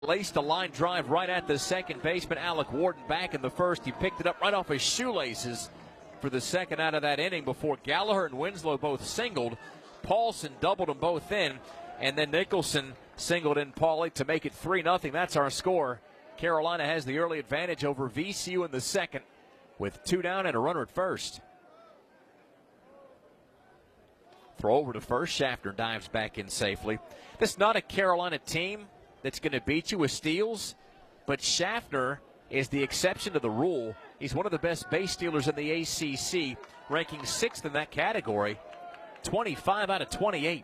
Laced a line drive right at the second baseman, Alec Warden, back in the first. He picked it up right off his shoelaces for the second out of that inning before Gallagher and Winslow both singled. Paulson doubled them both in, and then Nicholson singled in Pauly to make it 3-0. That's our score. Carolina has the early advantage over VCU in the second with 2 down and a runner at first. Throw over to first. Schaffner dives back in safely. This is not a Carolina team that's going to beat you with steals, but Schaffner is the exception to the rule. He's one of the best base stealers in the ACC, ranking 6th in that category, 25 out of 28.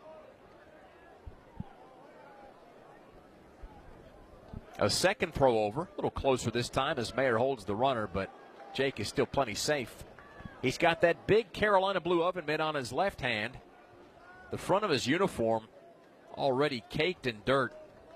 A second throw over, a little closer this time as Mayer holds the runner, but Jake is still plenty safe. He's got that big Carolina blue oven mitt on his left hand. The front of his uniform already caked in dirt.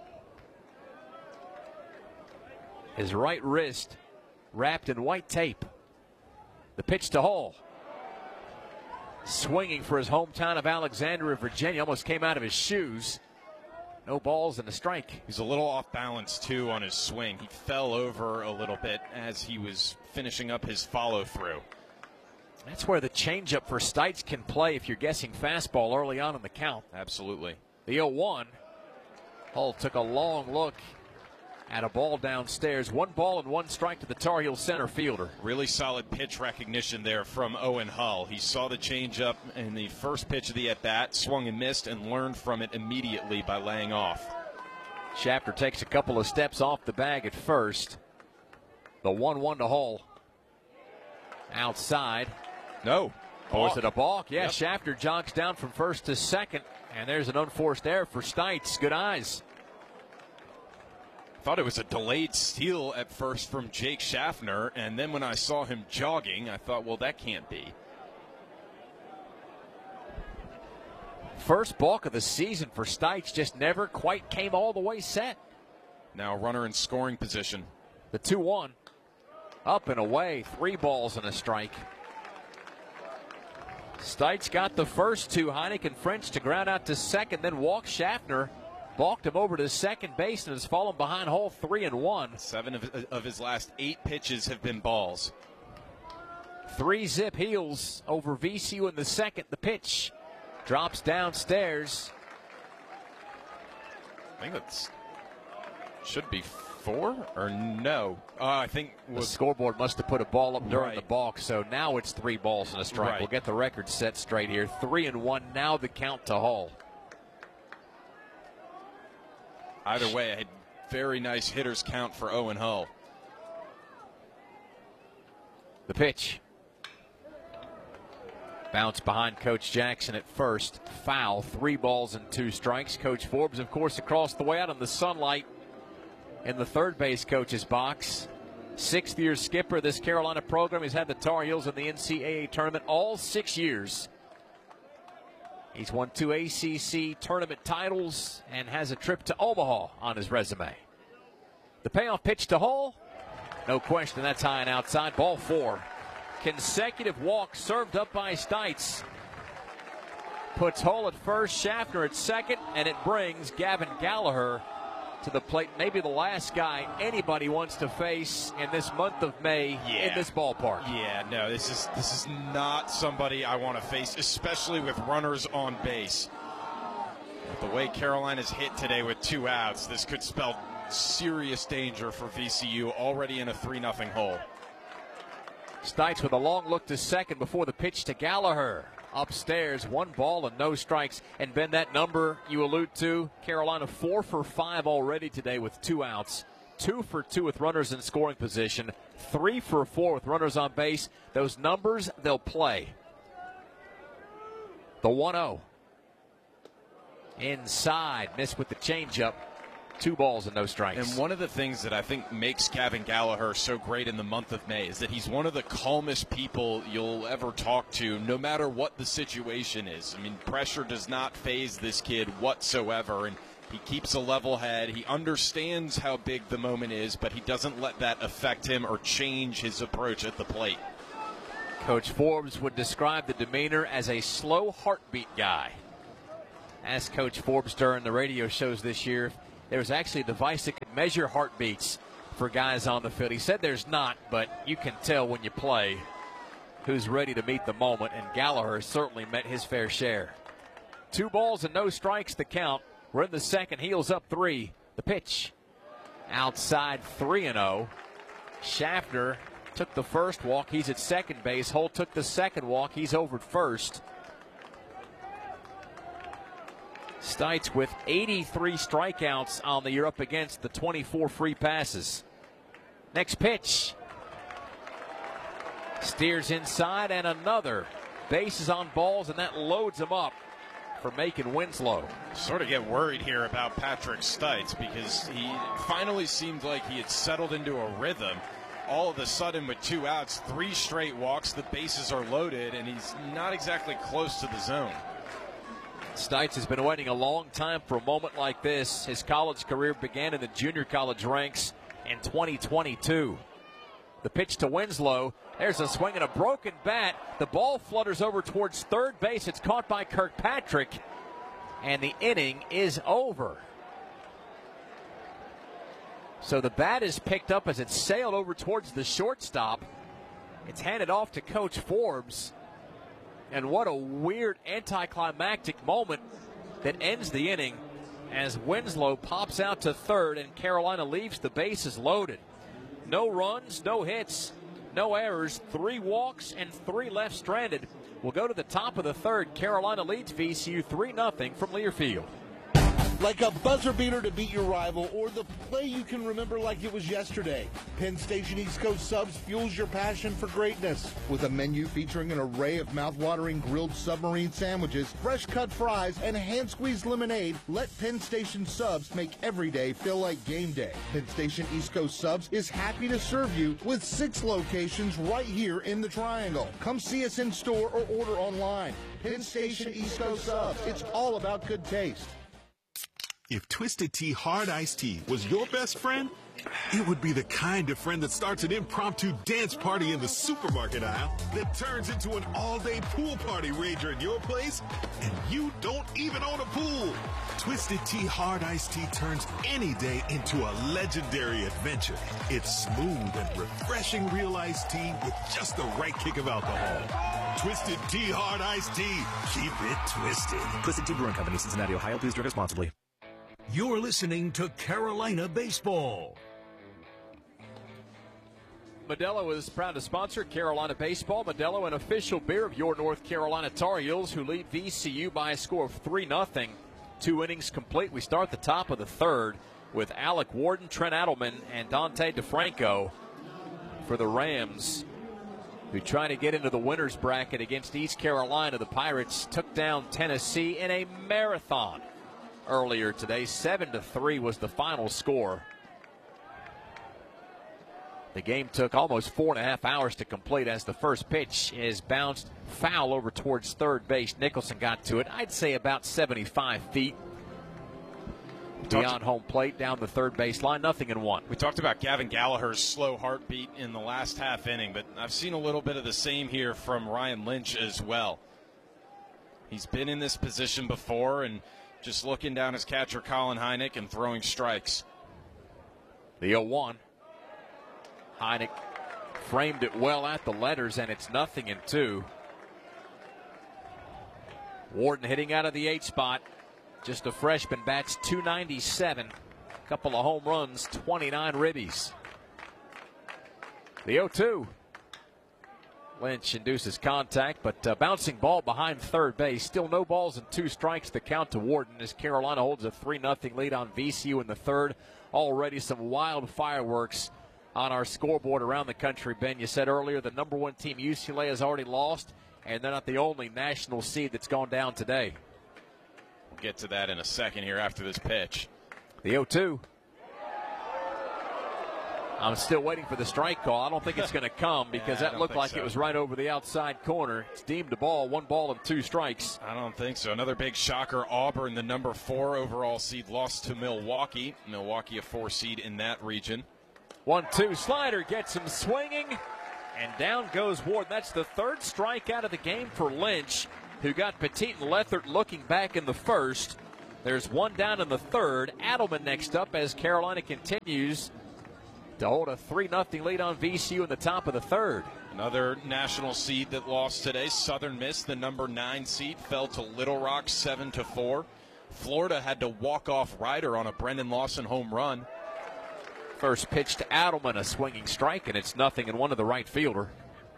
His right wrist wrapped in white tape. The pitch to Hall. Swinging for his hometown of Alexandria, Virginia. Almost came out of his shoes. No balls and a strike. He's a little off balance, too, on his swing. He fell over a little bit as he was finishing up his follow-through. That's where the changeup for Stites can play if you're guessing fastball early on in the count. Absolutely. The 0-1. Hull took a long look at a ball downstairs. 1 ball and 1 strike to the Tar Heel center fielder. Really solid pitch recognition there from Owen Hull. He saw the changeup in the first pitch of the at-bat, swung and missed, and learned from it immediately by laying off. Schaffner takes a couple of steps off the bag at first. The 1-1 to Hull. Outside. No. Oh, is it a balk? Yeah, Yep. Schaffner jogs down from first to second, and there's an unforced error for Stites. Good eyes. Thought it was a delayed steal at first from Jake Schaffner, and then when I saw him jogging, I thought, well, that can't be. First balk of the season for Stites, just never quite came all the way set. Now runner in scoring position. The 2-1. Up and away, 3 balls and a strike. Stites got the first 2. Heineken French to ground out to second, then walked Schaffner. Balked him over to second base and has fallen behind Hull 3-1. 7 of his last 8 pitches have been balls. 3-zip Heels over VCU in the second. The pitch drops downstairs. I think that should be 4 or no. I think the scoreboard must have put a ball up during the balk, so now it's 3 balls and a strike. Right. We'll get the record set straight here. 3-1 now the count to Hull. Either way, I had very nice hitters count for Owen Hull. The pitch. Bounce behind Coach Jackson at first. Foul. 3 balls and 2 strikes. Coach Forbes, of course, across the way out in the sunlight in the third base coach's box. 6th-year skipper of this Carolina program. He's had the Tar Heels in the NCAA tournament all 6 years. He's won 2 ACC tournament titles and has a trip to Omaha on his resume. The payoff pitch to Hull. No question, that's high and outside. Ball 4. Consecutive walks served up by Stites. Puts Hull at first, Schaffner at second, and it brings Gavin Gallagher to the plate. Maybe the last guy anybody wants to face in this month of May in this ballpark. Yeah, no, this is not somebody I want to face, especially with runners on base. The way Carolina's hit today with 2 outs, this could spell serious danger for VCU already in a 3-0 hole. Stites with a long look to second before the pitch to Gallagher. Upstairs, 1 ball and no strikes. And Ben, that number you allude to, Carolina 4 for 5 already today with 2 outs. 2 for 2 with runners in scoring position. 3 for 4 with runners on base. Those numbers, they'll play. The 1-0. Inside, missed with the changeup. 2 balls and no strikes. And one of the things that I think makes Gavin Gallagher so great in the month of May is that he's one of the calmest people you'll ever talk to, no matter what the situation is. I mean, pressure does not faze this kid whatsoever, and he keeps a level head. He understands how big the moment is, but he doesn't let that affect him or change his approach at the plate. Coach Forbes would describe the demeanor as a slow heartbeat guy. Asked Coach Forbes during the radio shows this year there's actually a device that can measure heartbeats for guys on the field. He said there's not, but you can tell when you play who's ready to meet the moment, and Gallagher certainly met his fair share. 2 balls and no strikes to count. We're in the second. Heels up 3. The pitch outside 3-0. Schaffner took the first walk. He's at second base. Holt took the second walk. He's over at first. Stites with 83 strikeouts on the year, up against the 24 free passes. Next pitch. Steers inside, and another. Bases on balls, and that loads him up for making Winslow. Sort of get worried here about Patrick Stites, because he finally seemed like he had settled into a rhythm. All of a sudden, with 2 outs, 3 straight walks, the bases are loaded, and he's not exactly close to the zone. Stites has been waiting a long time for a moment like this. His college career began in the junior college ranks in 2022. The pitch to Winslow. There's a swing and a broken bat. The ball flutters over towards third base. It's caught by Kirkpatrick, and the inning is over. So the bat is picked up as it sailed over towards the shortstop. It's handed off to Coach Forbes. And what a weird anticlimactic moment that ends the inning as Winslow pops out to third and Carolina leaves the bases loaded. No runs, no hits, no errors, 3 walks and 3 left stranded. We'll go to the top of the third. Carolina leads VCU 3-0 from Learfield. Like a buzzer beater to beat your rival, or the play you can remember like it was yesterday. Penn Station East Coast Subs fuels your passion for greatness. With a menu featuring an array of mouth-watering grilled submarine sandwiches, fresh cut fries, and hand-squeezed lemonade, let Penn Station Subs make every day feel like game day. Penn Station East Coast Subs is happy to serve you with 6 locations right here in the Triangle. Come see us in store or order online. Penn Station East Coast Subs. It's all about good taste. If Twisted Tea Hard Iced Tea was your best friend, it would be the kind of friend that starts an impromptu dance party in the supermarket aisle that turns into an all-day pool party rager at your place, and you don't even own a pool. Twisted Tea Hard Iced Tea turns any day into a legendary adventure. It's smooth and refreshing real iced tea with just the right kick of alcohol. Twisted Tea Hard Iced Tea. Keep it twisted. Twisted Tea Brewing Company, Cincinnati, Ohio. Please drink responsibly. You're listening to Carolina Baseball. Modelo is proud to sponsor Carolina Baseball. Modelo, an official beer of your North Carolina Tar Heels, who lead VCU by a score of 3-0. 2 innings complete. We start the top of the third with Alec Warden, Trent Adelman, and Dante DeFranco for the Rams, who try to get into the winner's bracket against East Carolina. The Pirates took down Tennessee in a marathon earlier today. 7-3 was the final score. The game took almost 4.5 hours to complete as the first pitch is bounced foul over towards third base. Nicholson got to it, I'd say about 75 feet beyond home plate, down the third base line. 0-1. We talked about Gavin Gallagher's slow heartbeat in the last half inning, but I've seen a little bit of the same here from Ryan Lynch as well. He's been in this position before and just looking down his catcher, Colin Hynek, and throwing strikes. The 0-1. Hynek framed it well at the letters, and it's 0-2. Warden hitting out of the 8 spot. Just a freshman, bats .297. A couple of home runs, 29 ribbies. The 0-2. Lynch induces contact, but bouncing ball behind third base. Still no balls and 2 strikes to count to Warden as Carolina holds a 3-0 lead on VCU in the third. Already some wild fireworks on our scoreboard around the country. Ben, you said earlier the number 1 team, UCLA, has already lost, and they're not the only national seed that's gone down today. We'll get to that in a second here after this pitch. The 0-2. I'm still waiting for the strike call. I don't think it's going to come because that looked like it was right over the outside corner. It's deemed a ball, 1 ball and 2 strikes. I don't think so. Another big shocker. Auburn, the number 4 overall seed, lost to Milwaukee. Milwaukee, a 4 seed in that region. 1-2 slider gets him swinging, and down goes Ward. That's the 3rd strikeout of the game for Lynch, who got Petit and Lethert looking back in the first. There's one down in the third. Adelman next up as Carolina continues to hold a 3-0 lead on VCU in the top of the third. Another national seed that lost today. Southern Miss, the number 9 seed, fell to Little Rock 7-4. Florida had to walk off Ryder on a Brendan Lawson home run. First pitch to Adelman, a swinging strike, and it's 0-1 to the right fielder.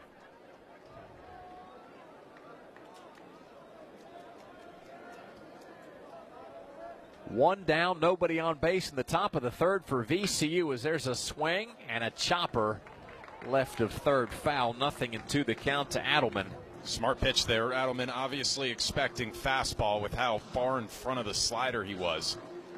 One down, nobody on base in the top of the third for VCU as there's a swing and a chopper left of third foul. 0-2 the count to Adelman. Smart pitch there. Adelman obviously expecting fastball with how far in front of the slider he was.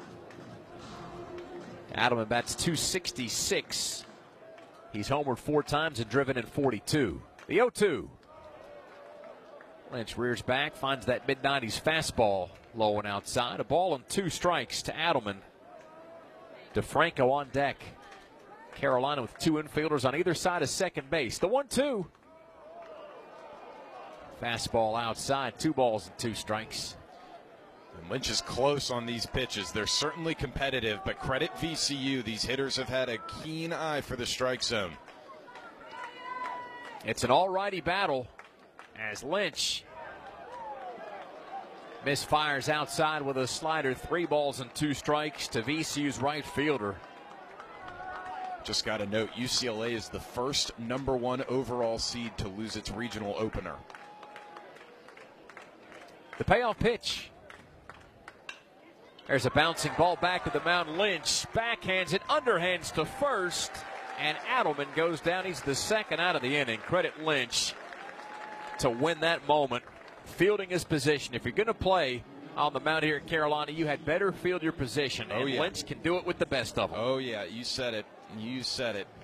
Adelman bats .266. He's homered 4 times and driven in 42. The 0-2. Lynch rears back, finds that mid-90s fastball low and outside. A ball and 2 strikes to Adelman. DeFranco on deck. Carolina with 2 infielders on either side of second base. The 1-2. Fastball outside, 2 balls and 2 strikes. And Lynch is close on these pitches. They're certainly competitive, but credit VCU. These hitters have had a keen eye for the strike zone. It's an all-righty battle as Lynch misfires outside with a slider. 3 balls and 2 strikes to VCU's right fielder. Just got a note, UCLA is the first number 1 overall seed to lose its regional opener. The payoff pitch. There's a bouncing ball back to the mound. Lynch backhands it, underhands to first, and Adelman goes down. He's the second out of the inning. Credit Lynch to win that moment, fielding his position. If you're going to play on the mound here at Carolina, you had better field your position, and Lynch can do it with the best of them. Oh, yeah, you said it. You said it.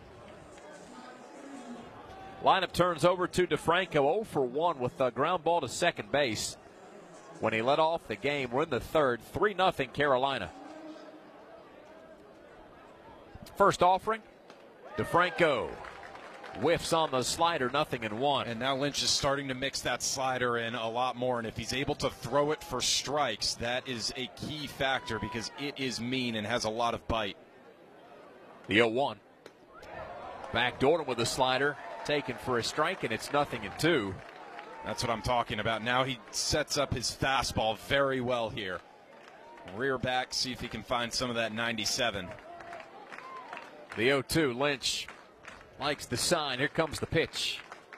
Lineup turns over to DeFranco, 0 for 1 with a ground ball to second base. When he led off the game, we're in the third, 3-0 Carolina. First offering, DeFranco whiffs on the slider, 0-1. And now Lynch is starting to mix that slider in a lot more, and if he's able to throw it for strikes, that is a key factor because it is mean and has a lot of bite. The 0-1. Backdoored him with a slider, taken for a strike, and it's 0-2. That's what I'm talking about. Now he sets up his fastball very well here. Rear back, see if he can find some of that 97. The 0-2, Lynch likes the sign. Here comes the pitch.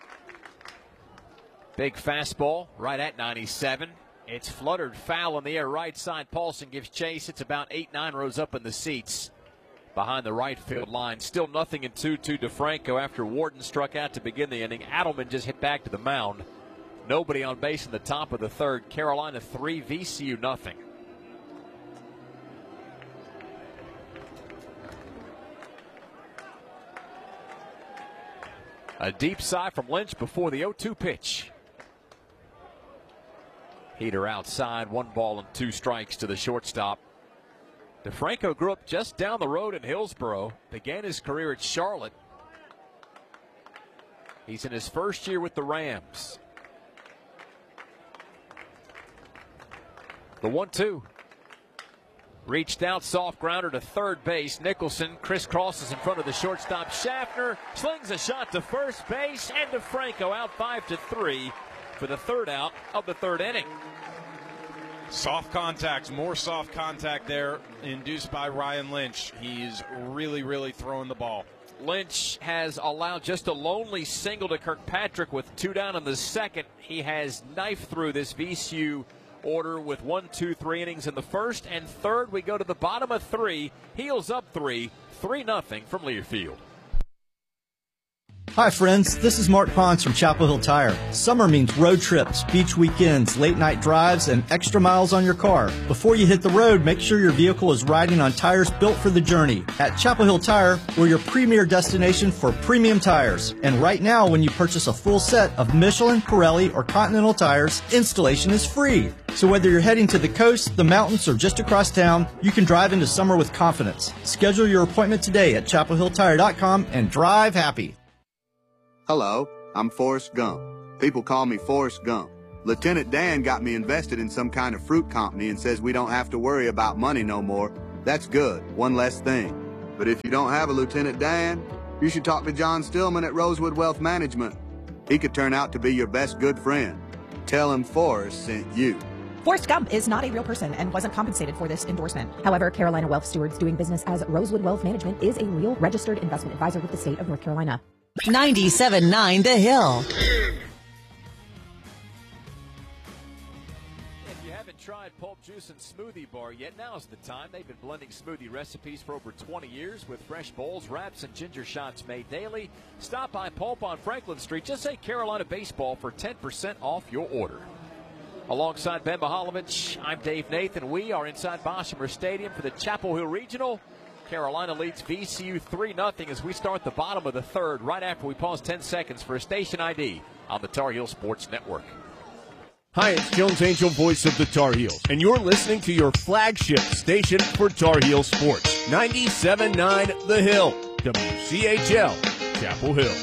Big fastball right at 97. It's fluttered foul in the air right side. Paulson gives chase. It's about 8-9 rows up in the seats behind the right field line. Still 0-2 to DeFranco after Warden struck out to begin the inning. Adelman just hit back to the mound. Nobody on base in the top of the third. Carolina 3, VCU 0. A deep sigh from Lynch before the 0-2 pitch. Heater outside, 1 ball and 2 strikes to the shortstop. DeFranco grew up just down the road in Hillsboro, began his career at Charlotte. He's in his first year with the Rams. The 1-2. Reached out, soft grounder to third base. Nicholson crisscrosses in front of the shortstop. Schaffner slings a shot to first base, and DeFranco out 5-3 for the third out of the third inning. Soft contact, more soft contact there induced by Ryan Lynch. He's really, really throwing the ball. Lynch has allowed just a lonely single to Kirkpatrick with 2 down in the second. He has knifed through this VCU order with 1, 2, 3 innings in the first and third. We go to the bottom of 3. Heels up 3, 3-0 from Learfield. Hi friends, this is Mark Pons from Chapel Hill Tire. Summer means road trips, beach weekends, late night drives, and extra miles on your car. Before you hit the road, make sure your vehicle is riding on tires built for the journey. At Chapel Hill Tire, we're your premier destination for premium tires. And right now, when you purchase a full set of Michelin, Pirelli, or Continental tires, installation is free. So whether you're heading to the coast, the mountains, or just across town, you can drive into summer with confidence. Schedule your appointment today at chapelhilltire.com and drive happy. Hello, I'm Forrest Gump. People call me Forrest Gump. Lieutenant Dan got me invested in some kind of fruit company and says we don't have to worry about money no more. That's good, one less thing. But if you don't have a Lieutenant Dan, you should talk to John Stillman at Rosewood Wealth Management. He could turn out to be your best good friend. Tell him Forrest sent you. Forrest Gump is not a real person and wasn't compensated for this endorsement. However, Carolina Wealth Stewards doing business as Rosewood Wealth Management is a real registered investment advisor with the state of North Carolina. 97.9 The Hill. Tried Pulp Juice and Smoothie Bar yet? Now's the time. They've been blending smoothie recipes for over 20 years with fresh bowls, wraps, and ginger shots made daily. Stop by Pulp on Franklin Street. Just say Carolina Baseball for 10% off your order. Alongside Ben Mihaljevic, I'm Dave Nathan. We are inside Boshamer Stadium for the Chapel Hill Regional. Carolina leads VCU 3-0 as we start the bottom of the third right after we pause 10 seconds for a station ID on the Tar Heel Sports Network. Hi, it's Jones Angel, voice of the Tar Heels, and you're listening to your flagship station for Tar Heel Sports, 97.9 The Hill, WCHL, Chapel Hill.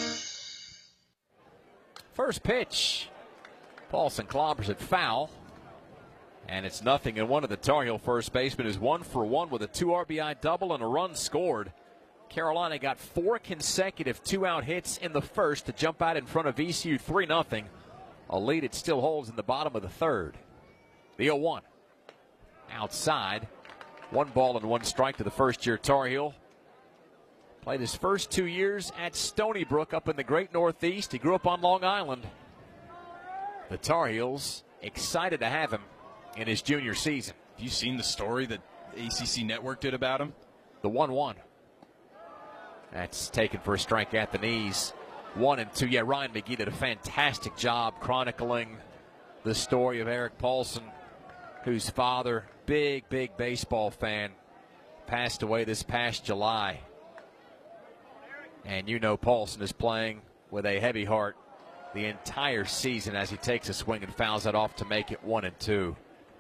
First pitch, Paulson clobbers it foul, and it's 0-1. One of the Tar Heel first basemen is 1 for 1 with a 2 RBI double and a run scored. Carolina got 4 consecutive 2-out hits in the first to jump out in front of VCU 3-0. A lead it still holds in the bottom of the third. The 0-1. Outside. 1 ball and 1 strike to the first-year Tar Heel. Played his first 2 years at Stony Brook up in the great Northeast. He grew up on Long Island. The Tar Heels excited to have him in his junior season. Have you seen the story that ACC Network did about him? The 1-1. That's taken for a strike at the knees. 1 and 2. Yeah, Ryan McGee did a fantastic job chronicling the story of Eric Paulson, whose father, big baseball fan, passed away this past July. And you know Paulson is playing with a heavy heart the entire season as he takes a swing and fouls it off to make it 1 and 2.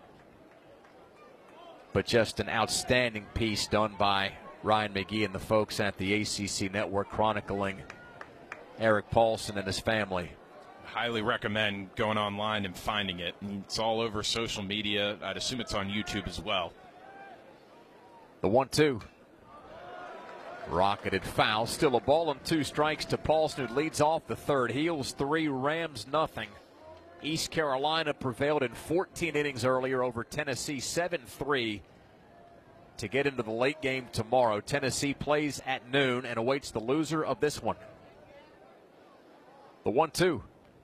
But just an outstanding piece done by Ryan McGee and the folks at the ACC Network chronicling Eric Paulson and his family. Highly recommend going online and finding it. It's all over social media. I'd assume it's on YouTube as well. The 1-2. Rocketed foul. Still a ball and 2 strikes to Paulson, who leads off the third. Heels 3, Rams 0. East Carolina prevailed in 14 innings earlier over Tennessee 7-3 to get into the late game tomorrow. Tennessee plays at noon and awaits the loser of this one. The 1-2.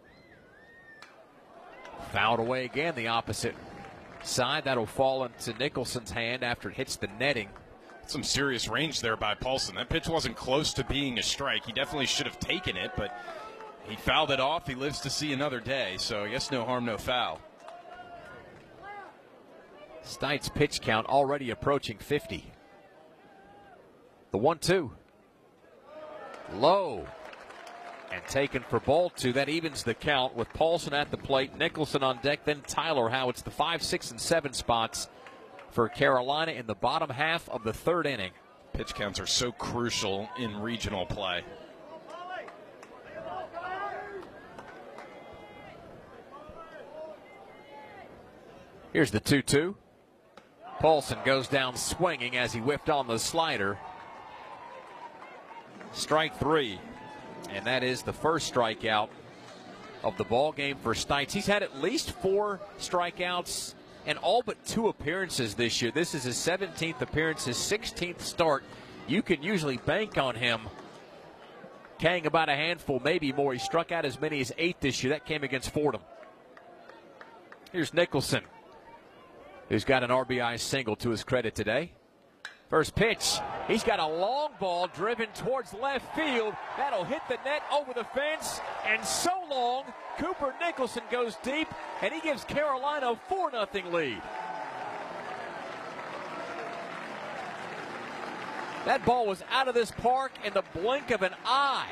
Fouled away again, the opposite side. That'll fall into Nicholson's hand after it hits the netting. Some serious range there by Paulson. That pitch wasn't close to being a strike. He definitely should have taken it, but he fouled it off. He lives to see another day, so I guess no harm, no foul. Stites' pitch count already approaching 50. The 1-2. Low. And taken for ball 2. That evens the count with Paulson at the plate, Nicholson on deck, then Tyler Howe. It's the 5, 6, and 7 spots for Carolina in the bottom half of the third inning. Pitch counts are so crucial in regional play. Here's the 2-2. Paulson goes down swinging as he whiffed on the slider. Strike 3. And that is the first strikeout of the ball game for Stites. He's had at least 4 strikeouts in all but 2 appearances this year. This is his 17th appearance, his 16th start. You can usually bank on him carrying about a handful, maybe more. He struck out as many as 8 this year. That came against Fordham. Here's Nicholson, who's got an RBI single to his credit today. First pitch, he's got a long ball driven towards left field. That'll hit the net over the fence, and so long, Cooper Nicholson goes deep, and he gives Carolina a 4-0 lead. That ball was out of this park in the blink of an eye.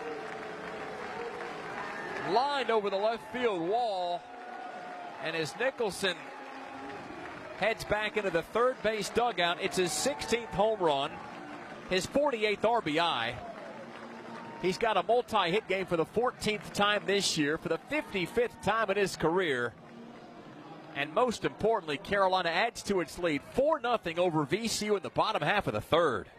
Lined over the left field wall, and as Nicholson heads back into the third base dugout, it's his 16th home run, his 48th RBI. He's got a multi-hit game for the 14th time this year, for the 55th time in his career. And most importantly, Carolina adds to its lead 4-0 over VCU in the bottom half of the third.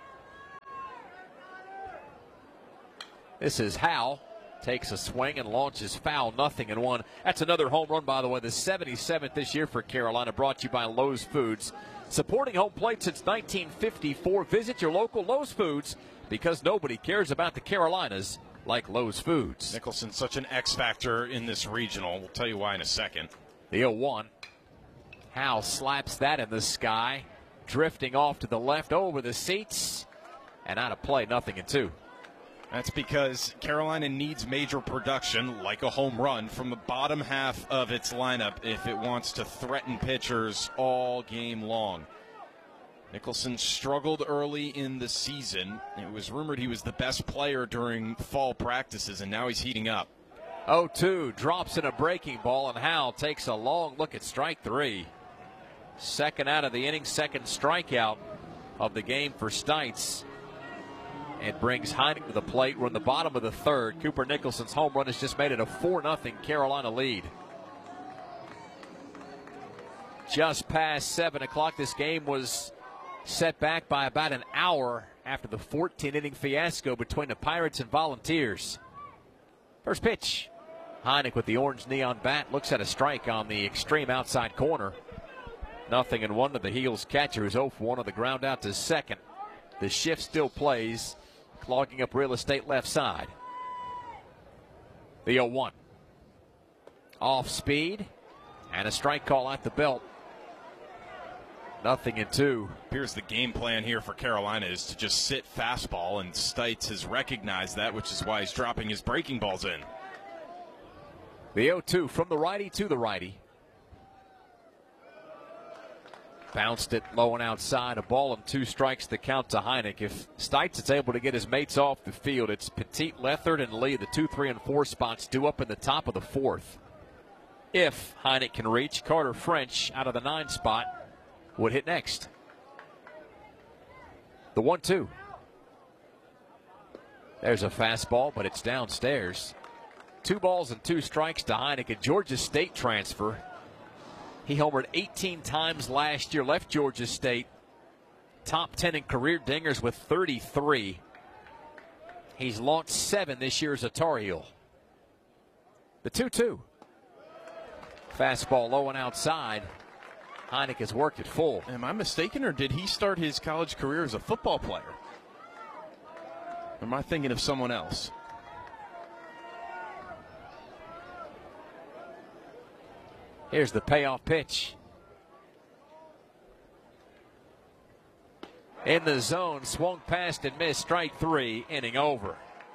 This is Howell. Takes a swing and launches foul, 0-1. That's another home run, by the way, the 77th this year for Carolina, brought to you by Lowe's Foods. Supporting home plate since 1954. Visit your local Lowe's Foods, because nobody cares about the Carolinas like Lowe's Foods. Nicholson's such an X factor in this regional. We'll tell you why in a second. The 0-1. Howell slaps that in the sky, drifting off to the left over the seats, and out of play, 0-2. That's because Carolina needs major production, like a home run, from the bottom half of its lineup if it wants to threaten pitchers all game long. Nicholson struggled early in the season. It was rumored he was the best player during fall practices, and now he's heating up. 0-2, drops in a breaking ball, and Howell takes a long look at strike three. Second out of the inning, second strikeout of the game for Stites. It brings Heineck to the plate. We're in the bottom of the third. Cooper Nicholson's home run has just made it a 4-0 Carolina lead. Just past 7 o'clock, this game was set back by about an hour after the 14-inning fiasco between the Pirates and Volunteers. First pitch. Heineck with the orange neon bat looks at a strike on the extreme outside corner. 0-1 to the Heels catcher, who's 0-for-1 on the ground out to second. The shift still plays, clogging up real estate left side. The 0-1. Off speed, and a strike call at the belt. 0-2. Appears the game plan here for Carolina is to just sit fastball, and Stites has recognized that, which is why he's dropping his breaking balls in. The 0-2 from the righty to the righty. Bounced it low and outside. A ball and 2 strikes to count to Heineck. If Stites is able to get his mates off the field, it's Petit, Lethard, and Lee. The 2, 3, and 4 spots due up in the top of the fourth. If Heineck can reach, Carter French out of the 9 spot would hit next. The 1-2. There's a fastball, but it's downstairs. 2 balls and 2 strikes to Heineck, a Georgia State transfer. He homered 18 times last year, left Georgia State. Top 10 in career dingers with 33. He's launched 7 this year as a Tar Heel. The 2-2. Fastball low and outside. Heineck has worked it full. Am I mistaken, or did he start his college career as a football player? Or am I thinking of someone else? Here's the payoff pitch. In the zone, swung past and missed. Strike 3, inning over.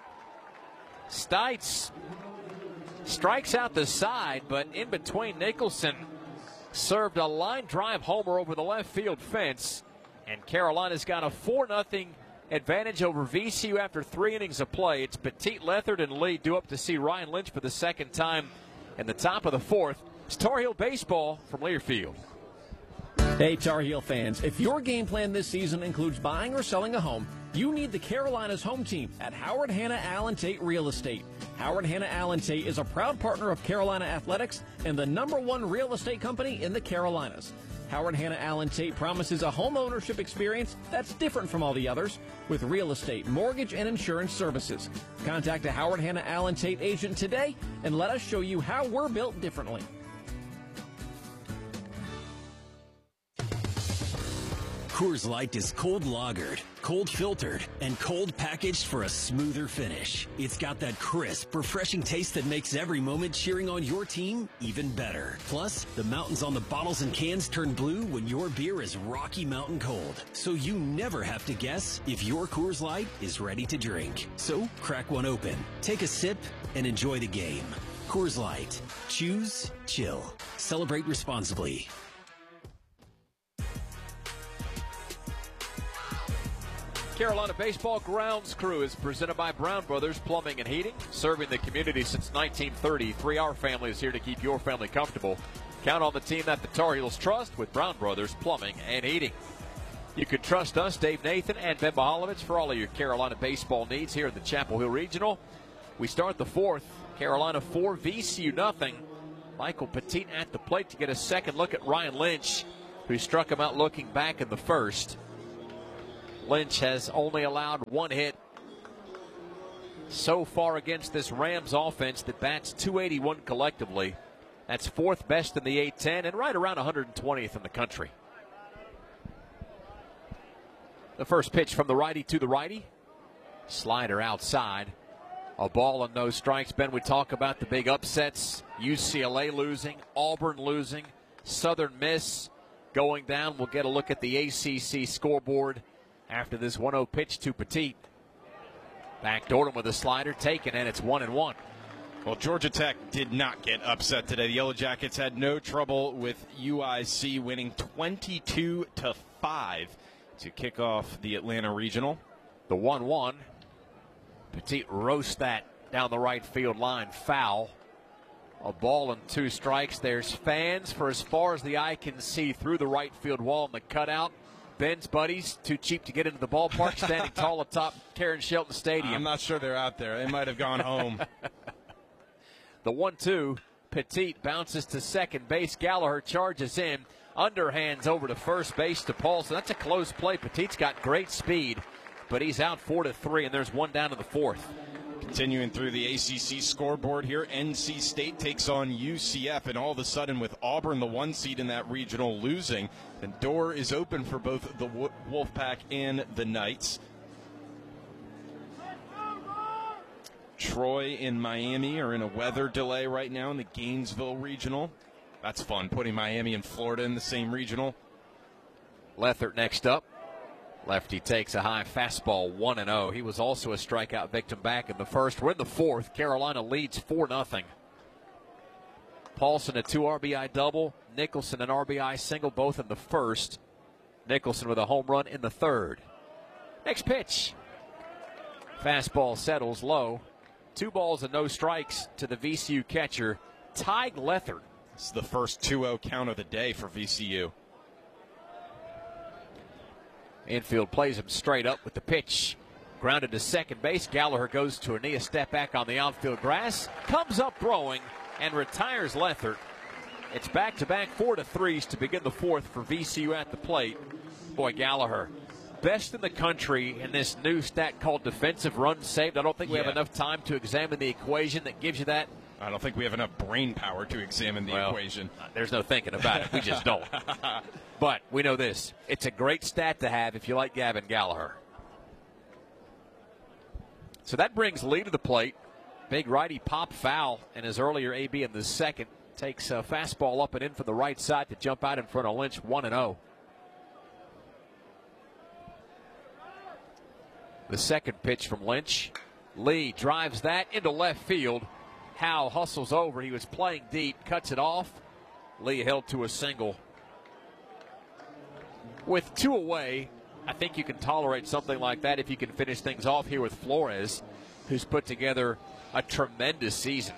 Stites strikes out the side, but in between, Nicholson served a line drive homer over the left field fence, and Carolina's got a 4-0 advantage over VCU after 3 innings of play. It's Petit, Lethard, and Lee due up to see Ryan Lynch for the second time in the top of the fourth. It's Tar Heel baseball from Learfield. Hey, Tar Heel fans, if your game plan this season includes buying or selling a home, you need the Carolinas home team at Howard Hanna Allen Tate Real Estate. Howard Hanna Allen Tate is a proud partner of Carolina Athletics and the #1 real estate company in the Carolinas. Howard Hanna Allen Tate promises a home ownership experience that's different from all the others with real estate, mortgage, and insurance services. Contact a Howard Hanna Allen Tate agent today and let us show you how we're built differently. Coors Light is cold lagered, cold filtered, and cold packaged for a smoother finish. It's got that crisp, refreshing taste that makes every moment cheering on your team even better. Plus, the mountains on the bottles and cans turn blue when your beer is Rocky Mountain cold. So you never have to guess if your Coors Light is ready to drink. So crack one open, take a sip, and enjoy the game. Coors Light. Choose chill. Celebrate responsibly. Carolina Baseball Grounds Crew is presented by Brown Brothers Plumbing and Heating, serving the community since 1930. 3R Family is here to keep your family comfortable. Count on the team that the Tar Heels trust with Brown Brothers Plumbing and Heating. You can trust us, Dave Nathan and Ben Mihaljevic, for all of your Carolina baseball needs here in the Chapel Hill Regional. We start the fourth. Carolina 4, VCU nothing. Michael Petit at the plate to get a second look at Ryan Lynch, who struck him out looking back in the first. Lynch has only allowed one hit so far against this Rams offense that bats .281 collectively. That's fourth best in the A-10 and right around 120th in the country. The first pitch from the righty to the righty. Slider outside. A ball and no strikes. Ben, we talk about the big upsets. UCLA losing, Auburn losing, Southern Miss going down. We'll get a look at the ACC scoreboard after this 1-0 pitch to Petit. Backdoored him with a slider taken, and it's 1-1. Well, Georgia Tech did not get upset today. The Yellow Jackets had no trouble with UIC, winning 22-5 to kick off the Atlanta Regional. The 1-1. Petit roasts that down the right field line, foul. A ball and 2 strikes. There's fans for as far as the eye can see through the right field wall in the cutout. Ben's buddies, too cheap to get into the ballpark, standing tall atop Karen Shelton Stadium. I'm not sure they're out there. They might have gone home. The 1-2, Petit bounces to second base. Gallagher charges in, underhands over to first base to Paulson. That's a close play. Petit's got great speed, but he's out 4-3, and there's one down in the fourth. Continuing through the ACC scoreboard here, NC State takes on UCF, and all of a sudden with Auburn, the 1 seed in that regional, losing, the door is open for both the Wolfpack and the Knights. Troy and Miami are in a weather delay right now in the Gainesville regional. That's fun, putting Miami and Florida in the same regional. Lethert next up. Lefty takes a high fastball, 1-0. He was also a strikeout victim back in the first. We're in the fourth. Carolina leads 4-0. Paulson a 2 RBI double. Nicholson an RBI single, both in the first. Nicholson with a home run in the third. Next pitch. Fastball settles low. 2 balls and no strikes to the VCU catcher, Tig Lethert. This is the first 2-0 count of the day for VCU. Infield plays him straight up with the pitch. Grounded to second base. Gallagher goes to a knee, a step back on the outfield grass. Comes up throwing and retires Lethert. It's back-to-back 4-3s to begin the fourth for VCU at the plate. Boy, Gallagher, best in the country in this new stat called defensive runs saved. I don't think we have enough time to examine the equation that gives you that. I don't think we have enough brain power to examine the equation. There's no thinking about it. We just don't. But we know this. It's a great stat to have if you like Gavin Gallagher. So that brings Lee to the plate. Big righty pop foul in his earlier AB in the second. Takes a fastball up and in from the right side to jump out in front of Lynch, 1-0. The second pitch from Lynch. Lee drives that into left field. Howe hustles over. He was playing deep, cuts it off. Lee held to a single. With 2 away, I think you can tolerate something like that if you can finish things off here with Flores, who's put together a tremendous season.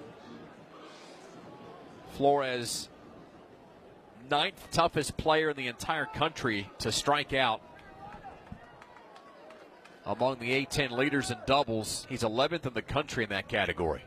Flores, 9th toughest player in the entire country to strike out. Among the A-10 leaders in doubles, he's 11th in the country in that category.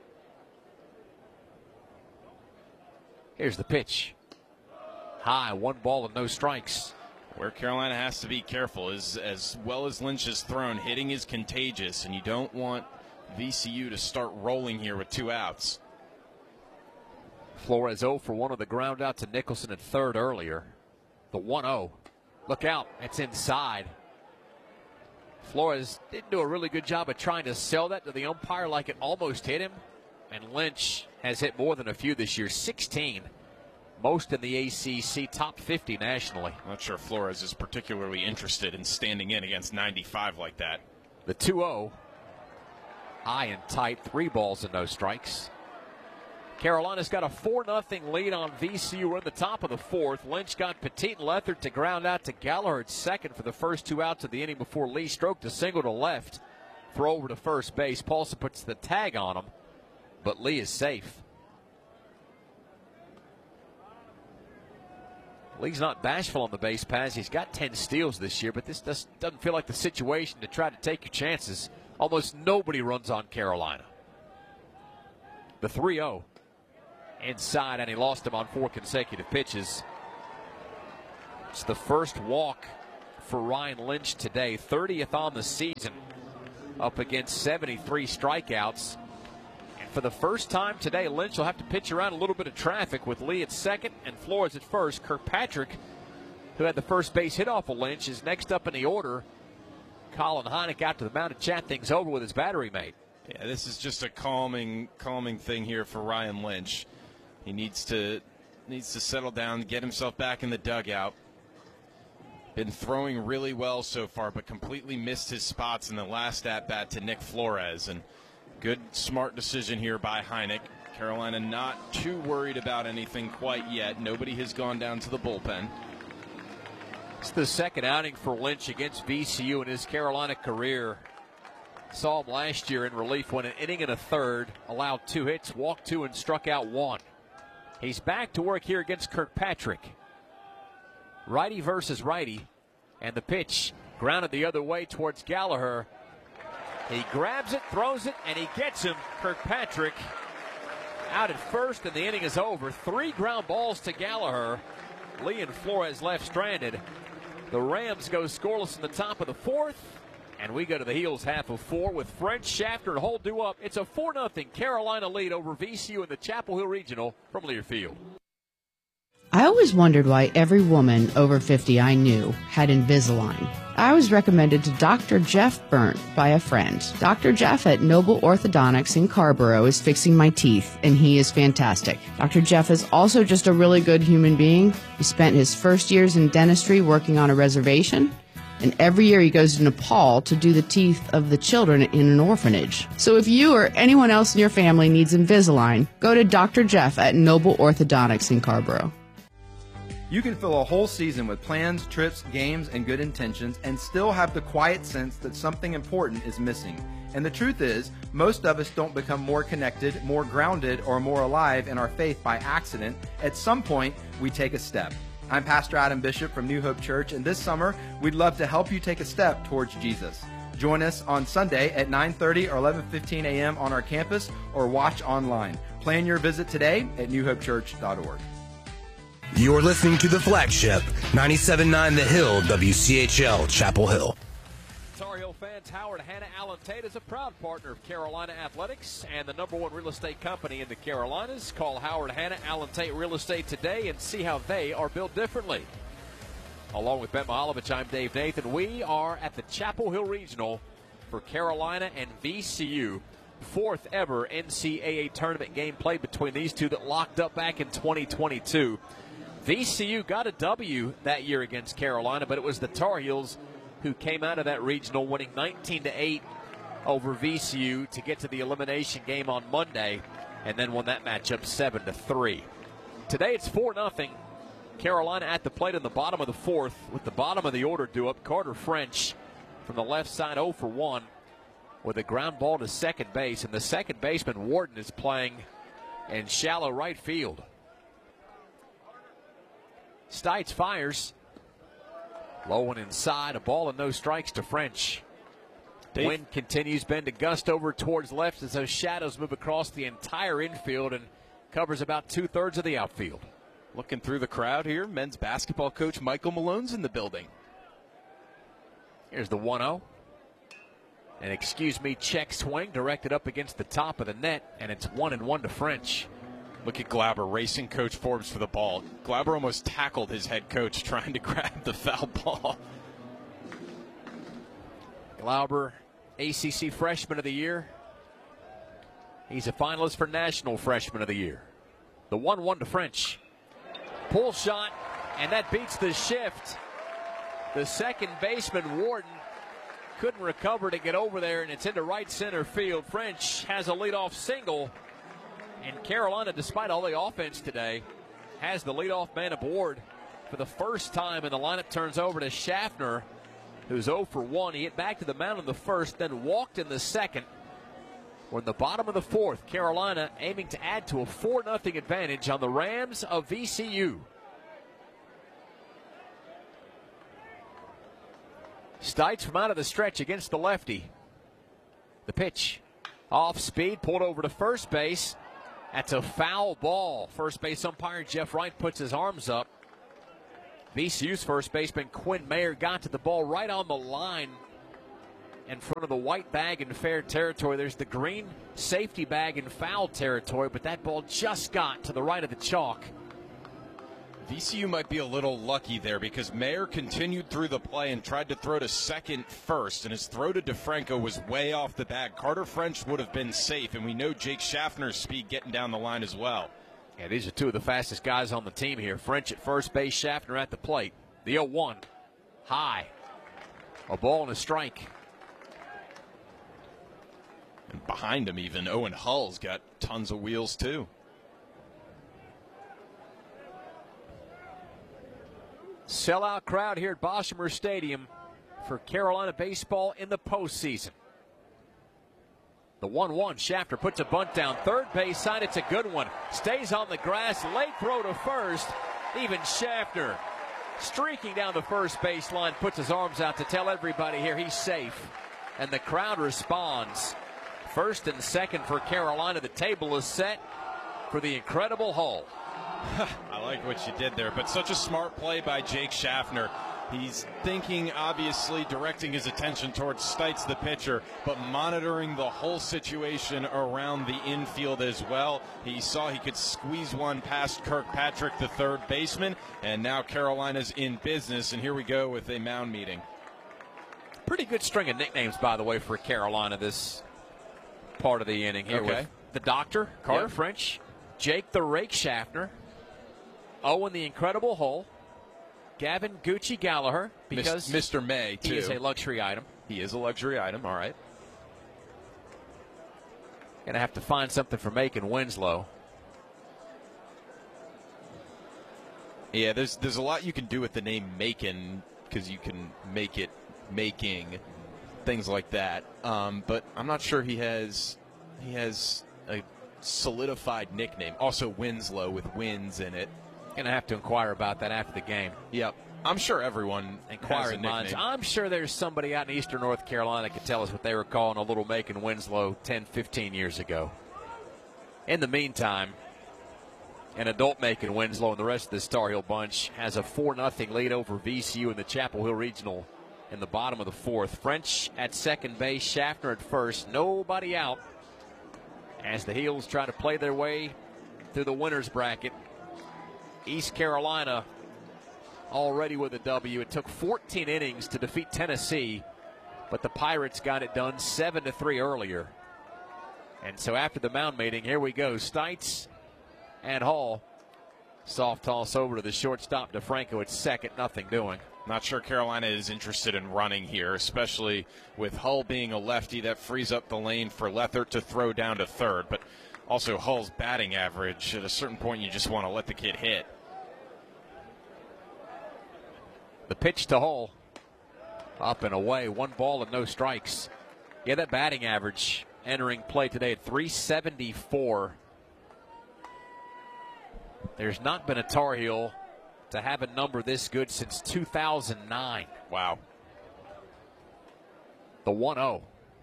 Here's the pitch. High, 1 ball and no strikes. Where Carolina has to be careful is, as well as Lynch has thrown, hitting is contagious, and you don't want VCU to start rolling here with 2 outs. Flores 0 for 1 on the ground out to Nicholson at third earlier. The 1-0. Look out, it's inside. Flores didn't do a really good job of trying to sell that to the umpire like it almost hit him. And Lynch has hit more than a few this year, 16. Most in the ACC, top 50 nationally. Not sure Flores is particularly interested in standing in against 95 like that. The 2-0. High and tight, 3 balls and no strikes. Carolina's got a 4-0 lead on VCU. We're in the top of the fourth. Lynch got Petit and Lethert to ground out to Gallagher at second for the first 2 outs of the inning before Lee stroked a single to left. Throw over to first base. Paulson puts the tag on him, but Lee is safe. Lee's not bashful on the base paths. He's got 10 steals this year, but this doesn't feel like the situation to try to take your chances. Almost nobody runs on Carolina. The 3-0 inside, and he lost him on 4 consecutive pitches. It's the first walk for Ryan Lynch today, 30th on the season, up against 73 strikeouts. And for the first time today, Lynch will have to pitch around a little bit of traffic with Lee at second and Flores at first. Kirkpatrick, who had the first base hit off of Lynch, is next up in the order. Colin Heineck out to the mound to chat things over with his battery mate. Yeah, this is just a calming thing here for Ryan Lynch. He needs to settle down, get himself back in the dugout. Been throwing really well so far, but completely missed his spots in the last at-bat to Nick Flores. And good, smart decision here by Heineck. Carolina not too worried about anything quite yet. Nobody has gone down to the bullpen. It's the second outing for Lynch against VCU in his Carolina career. Saw him last year in relief, went an inning and a third, allowed 2 hits, walked 2, and struck out 1. He's back to work here against Kirkpatrick. Righty versus righty, and the pitch grounded the other way towards Gallagher. He grabs it, throws it, and he gets him. Kirkpatrick out at first, and the inning is over. 3 ground balls to Gallagher. Lee and Flores left stranded. The Rams go scoreless in the top of the 4th, and we go to the Heels half of 4 with French, Shafter, and Holt due up. It's a 4-0 Carolina lead over VCU in the Chapel Hill Regional from Learfield. I always wondered why every woman over 50 I knew had Invisalign. I was recommended to Dr. Jeff Burnt by a friend. Dr. Jeff at Noble Orthodontics in Carborough is fixing my teeth, and he is fantastic. Dr. Jeff is also just a really good human being. He spent his first years in dentistry working on a reservation, and every year he goes to Nepal to do the teeth of the children in an orphanage. So if you or anyone else in your family needs Invisalign, go to Dr. Jeff at Noble Orthodontics in Carborough. You can fill a whole season with plans, trips, games, and good intentions and still have the quiet sense that something important is missing. And the truth is, most of us don't become more connected, more grounded, or more alive in our faith by accident. At some point, we take a step. I'm Pastor Adam Bishop from New Hope Church, and this summer, we'd love to help you take a step towards Jesus. Join us on Sunday at 9:30 or 11:15 a.m. on our campus or watch online. Plan your visit today at newhopechurch.org. You're listening to The Flagship, 97.9 The Hill, WCHL, Chapel Hill. Tar Heel fans, Howard Hanna Allen Tate is a proud partner of Carolina Athletics and the #1 real estate company in the Carolinas. Call Howard Hanna Allen Tate Real Estate today and see how they are built differently. Along with Ben Mihalovich, I'm Dave Nathan. We are at the Chapel Hill Regional for Carolina and VCU. 4th ever NCAA tournament game played between these two that locked up back in 2022. VCU got a W that year against Carolina, but it was the Tar Heels who came out of that regional winning 19-8 over VCU to get to the elimination game on Monday, and then won that matchup 7-3. Today it's 4-0. Carolina at the plate in the bottom of the 4th with the bottom of the order due up. Carter French from the left side 0 for 1 with a ground ball to second base, and the second baseman Warden is playing in shallow right field. Stites fires. Low and inside. A ball and no strikes to French. Dave. Wind continues. Bend to gust over towards left as those shadows move across the entire infield and covers about 2/3 of the outfield. Looking through the crowd here, men's basketball coach Michael Malone's in the building. Here's the 1-0. An check swing directed up against the top of the net, and it's 1-1 to French. Look at Glauber racing Coach Forbes for the ball. Glauber almost tackled his head coach trying to grab the foul ball. Glauber, ACC Freshman of the Year. He's a finalist for National Freshman of the Year. The 1-1 to French. Pull shot, and that beats the shift. The second baseman, Warden, couldn't recover to get over there, and it's into right center field. French has a leadoff single. And Carolina, despite all the offense today, has the leadoff man aboard for the first time, and the lineup turns over to Schaffner, who's 0 for 1. He hit back to the mound in the first, then walked in the second. We're in the bottom of the 4th. Carolina aiming to add to a 4-0 advantage on the Rams of VCU. Stites from out of the stretch against the lefty. The pitch. Off speed, pulled over to first base. That's a foul ball. First base umpire Jeff Wright puts his arms up. VCU's first baseman Quinn Mayer got to the ball right on the line in front of the white bag in fair territory. There's the green safety bag in foul territory, but that ball just got to the right of the chalk. VCU might be a little lucky there because Mayer continued through the play and tried to throw to second first, and his throw to DeFranco was way off the bag. Carter French would have been safe, and we know Jake Schaffner's speed getting down the line as well. Yeah, these are two of the fastest guys on the team here. French at first base, Schaffner at the plate. The 0-1. High. A ball and a strike. And behind him even, Owen Hull's got tons of wheels too. Sellout crowd here at Boshamer Stadium for Carolina baseball in the postseason. The 1-1, Schaffner puts a bunt down third base side. It's a good one. Stays on the grass, late throw to first. Even Schaffner streaking down the first baseline, puts his arms out to tell everybody here he's safe. And the crowd responds. First and second for Carolina. The table is set for the incredible Hull. I like what you did there, but such a smart play by Jake Schaffner. He's thinking, obviously, directing his attention towards Stites, the pitcher, but monitoring the whole situation around the infield as well. He saw he could squeeze one past Kirkpatrick, the third baseman, and now Carolina's in business, and here we go with a mound meeting. Pretty good string of nicknames, by the way, for Carolina this part of the inning here. With the Doctor, Carter French, Jake the Rake Schaffner, Owen the Incredible Hull, Gavin Gucci Gallagher, because Mr. May, too. He is a luxury item. He is a luxury item, all right. Going to have to find something for Macon Winslow. Yeah, there's a lot you can do with the name Macon, because you can make it making, things like that. But I'm not sure he has a solidified nickname. Also Winslow with wins in it. Going to have to inquire about that after the game. Yep. I'm sure everyone inquiring minds. I'm sure there's somebody out in eastern North Carolina that could tell us what they were calling a little Macon Winslow 10, 15 years ago. In the meantime, an adult Macon Winslow and the rest of the Star Hill bunch has a 4-0 lead over VCU in the Chapel Hill Regional in the bottom of the fourth. French at second base, Schaffner at first. Nobody out as the Heels try to play their way through the winner's bracket. East Carolina already with a W. It took 14 innings to defeat Tennessee, but the Pirates got it done 7-3 earlier. And so after the mound meeting, here we go. Stites and Hull. Soft toss over to the shortstop, DeFranco at second, nothing doing. Not sure Carolina is interested in running here, especially with Hull being a lefty. That frees up the lane for Lethert to throw down to third, but also Hull's batting average, at a certain point you just want to let the kid hit. The pitch to Hull. Up and away, 1 ball and no strikes. Yeah, that batting average entering play today at 374. There's not been a Tar Heel to have a number this good since 2009. Wow. The 1-0.